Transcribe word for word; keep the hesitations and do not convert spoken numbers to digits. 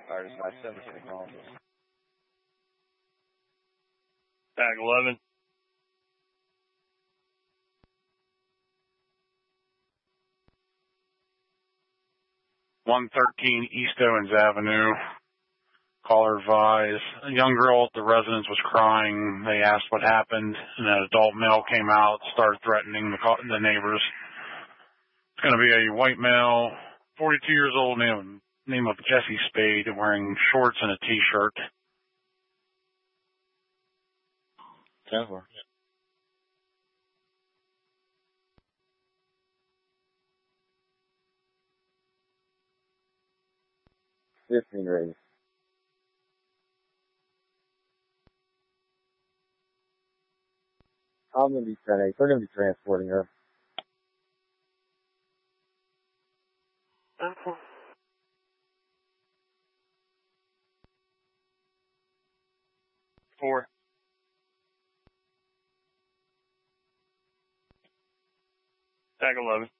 Artist by seven Technologies. Tag eleven. one thirteen East Owens Avenue. Caller advised a young girl at the residence was crying. They asked what happened, and an adult male came out, started threatening the, the neighbors. It's going to be a white male, forty-two years old, name, name of Jesse Spade, wearing shorts and a T-shirt. ten four. fifteen ready. I'm going to be ten eight. They're going to be transporting her. Four. Tag eleven.